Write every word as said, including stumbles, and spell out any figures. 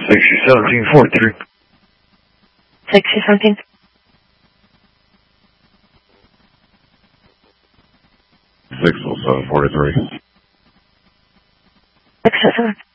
sixty seventeen forty-three. sixty seventeen. six oh seven forty-three. six oh seven.